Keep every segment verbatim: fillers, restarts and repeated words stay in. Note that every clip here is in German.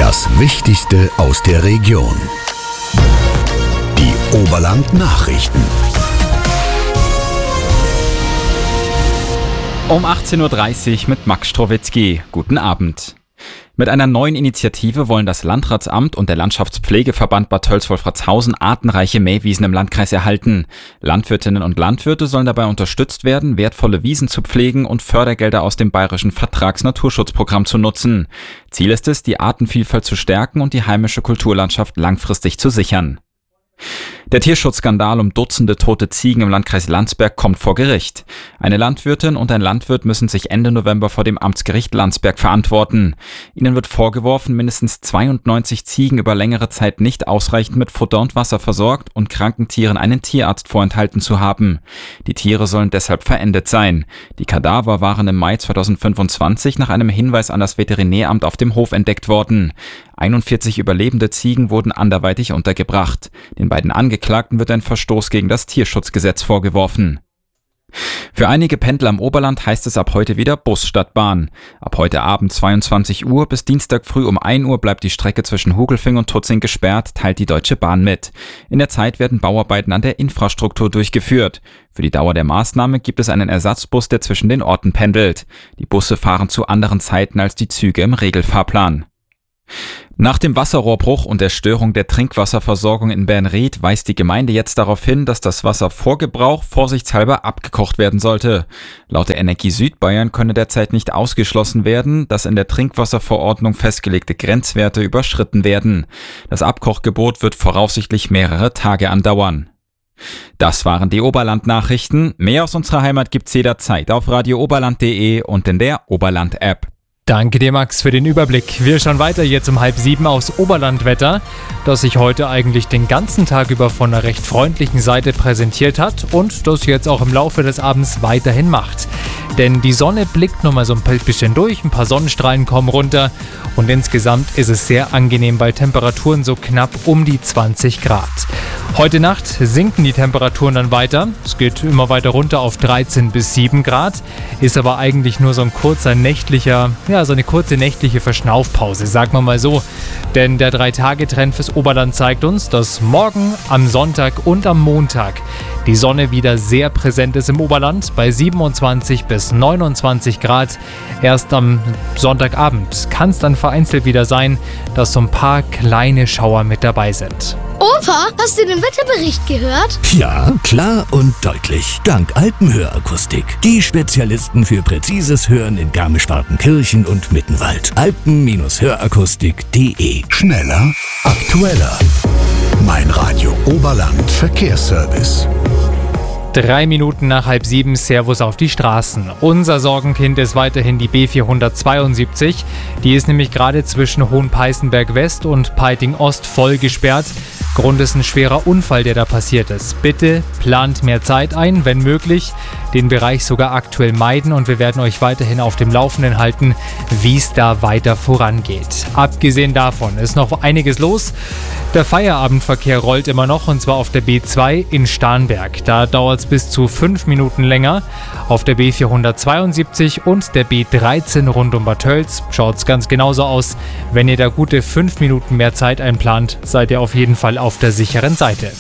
Das Wichtigste aus der Region. Die Oberland-Nachrichten. Um achtzehn Uhr dreißig mit Max Strowitzki. Guten Abend. Mit einer neuen Initiative wollen das Landratsamt und der Landschaftspflegeverband Bad Tölz-Wolfratshausen artenreiche Mähwiesen im Landkreis erhalten. Landwirtinnen und Landwirte sollen dabei unterstützt werden, wertvolle Wiesen zu pflegen und Fördergelder aus dem bayerischen Vertragsnaturschutzprogramm zu nutzen. Ziel ist es, die Artenvielfalt zu stärken und die heimische Kulturlandschaft langfristig zu sichern. Der Tierschutzskandal um Dutzende tote Ziegen im Landkreis Landsberg kommt vor Gericht. Eine Landwirtin und ein Landwirt müssen sich Ende November vor dem Amtsgericht Landsberg verantworten. Ihnen wird vorgeworfen, mindestens zweiundneunzig Ziegen über längere Zeit nicht ausreichend mit Futter und Wasser versorgt und kranken Tieren einen Tierarzt vorenthalten zu haben. Die Tiere sollen deshalb verendet sein. Die Kadaver waren im Mai zweitausendfünfundzwanzig nach einem Hinweis an das Veterinäramt auf dem Hof entdeckt worden. einundvierzig überlebende Ziegen wurden anderweitig untergebracht. Den beiden Angeklagten wird ein Verstoß gegen das Tierschutzgesetz vorgeworfen. Für einige Pendler im Oberland heißt es ab heute wieder Bus statt Bahn. Ab heute Abend zweiundzwanzig Uhr bis Dienstag früh um ein Uhr bleibt die Strecke zwischen Hugelfing und Tutzing gesperrt, teilt die Deutsche Bahn mit. In der Zeit werden Bauarbeiten an der Infrastruktur durchgeführt. Für die Dauer der Maßnahme gibt es einen Ersatzbus, der zwischen den Orten pendelt. Die Busse fahren zu anderen Zeiten als die Züge im Regelfahrplan. Nach dem Wasserrohrbruch und der Störung der Trinkwasserversorgung in Bernried weist die Gemeinde jetzt darauf hin, dass das Wasser vor Gebrauch vorsichtshalber abgekocht werden sollte. Laut der Energie Südbayern könne derzeit nicht ausgeschlossen werden, dass in der Trinkwasserverordnung festgelegte Grenzwerte überschritten werden. Das Abkochgebot wird voraussichtlich mehrere Tage andauern. Das waren die Oberland-Nachrichten. Mehr aus unserer Heimat gibt's jederzeit auf radio oberland punkt de und in der Oberland-App. Danke dir, Max, für den Überblick. Wir schauen weiter jetzt um halb sieben aufs Oberlandwetter, das sich heute eigentlich den ganzen Tag über von einer recht freundlichen Seite präsentiert hat und das jetzt auch im Laufe des Abends weiterhin macht. Denn die Sonne blickt noch mal so ein bisschen durch, ein paar Sonnenstrahlen kommen runter und insgesamt ist es sehr angenehm bei Temperaturen so knapp um die zwanzig Grad. Heute Nacht sinken die Temperaturen dann weiter. Es geht immer weiter runter auf dreizehn bis sieben Grad, ist aber eigentlich nur so ein kurzer nächtlicher, ja, so eine kurze nächtliche Verschnaufpause, sagen wir mal so. Denn der drei-Tage-Trend fürs Oberland zeigt uns, dass morgen, am Sonntag und am Montag die Sonne wieder sehr präsent ist im Oberland bei siebenundzwanzig bis neunundzwanzig Grad. Erst am Sonntagabend kann es dann vereinzelt wieder sein, dass so ein paar kleine Schauer mit dabei sind. Opa, hast du den Wetterbericht gehört? Ja, klar und deutlich. Dank Alpenhörakustik. Die Spezialisten für präzises Hören in Garmisch-Partenkirchen und Mittenwald. alpen hörakustik punkt de. Schneller, aktueller. Mein Radio Oberland Verkehrsservice. Drei Minuten nach halb sieben, Servus auf die Straßen. Unser Sorgenkind ist weiterhin die B vierhundertzweiundsiebzig. Die ist nämlich gerade zwischen Hohenpeißenberg West und Peiting Ost voll gesperrt. Grund ist ein schwerer Unfall, der da passiert ist. Bitte plant mehr Zeit ein, wenn möglich. Den Bereich sogar aktuell meiden und wir werden euch weiterhin auf dem Laufenden halten, wie es da weiter vorangeht. Abgesehen davon ist noch einiges los. Der Feierabendverkehr rollt immer noch und zwar auf der B zwei in Starnberg. Da dauert es bis zu fünf Minuten länger. Auf der B vierhundertzweiundsiebzig und der B dreizehn rund um Bad Tölz schaut es ganz genauso aus. Wenn ihr da gute fünf Minuten mehr Zeit einplant, seid ihr auf jeden Fall auf der sicheren Seite.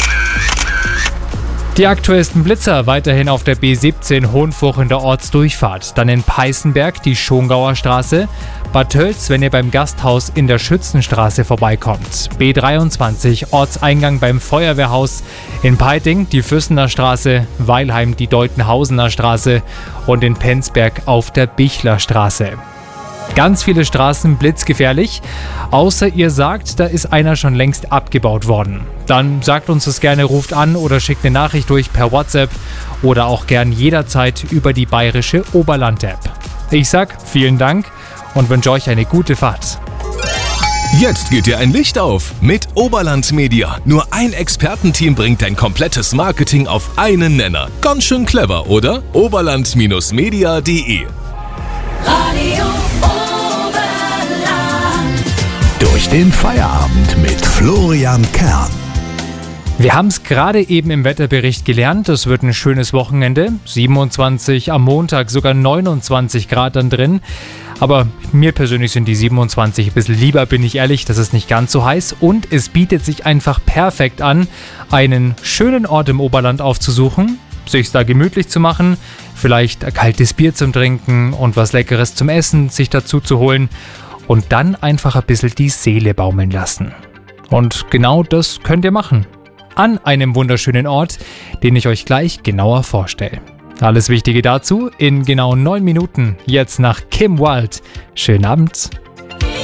Die aktuellsten Blitzer weiterhin auf der B siebzehn Hohenfuch in der Ortsdurchfahrt. Dann in Peißenberg die Schongauer Straße. Bad Tölz, wenn ihr beim Gasthaus in der Schützenstraße vorbeikommt. B dreiundzwanzig Ortseingang beim Feuerwehrhaus. In Peiting die Füssener Straße. Weilheim die Deutenhausener Straße. Und in Penzberg auf der Bichler Straße. Ganz viele Straßen blitzgefährlich, außer ihr sagt, da ist einer schon längst abgebaut worden. Dann sagt uns das gerne, ruft an oder schickt eine Nachricht durch per WhatsApp oder auch gern jederzeit über die bayerische Oberland-App. Ich sag vielen Dank und wünsche euch eine gute Fahrt. Jetzt geht dir ein Licht auf mit Oberland Media. Nur ein Expertenteam bringt dein komplettes Marketing auf einen Nenner. Ganz schön clever, oder? oberland Media punkt de. Radio Oberland. Durch den Feierabend mit Florian Kern. Wir haben es gerade eben im Wetterbericht gelernt, es wird ein schönes Wochenende, siebenundzwanzig am Montag, sogar neunundzwanzig Grad dann drin. Aber mir persönlich sind die siebenundzwanzig ein bisschen lieber, bin ich ehrlich, das ist nicht ganz so heiß. Und es bietet sich einfach perfekt an, einen schönen Ort im Oberland aufzusuchen, sich da gemütlich zu machen, vielleicht ein kaltes Bier zum Trinken und was Leckeres zum Essen sich dazu zu holen und dann einfach ein bisschen die Seele baumeln lassen. Und genau das könnt ihr machen. An einem wunderschönen Ort, den ich euch gleich genauer vorstelle. Alles Wichtige dazu in genau neun Minuten, jetzt nach Kim Wilde. Schönen Abend.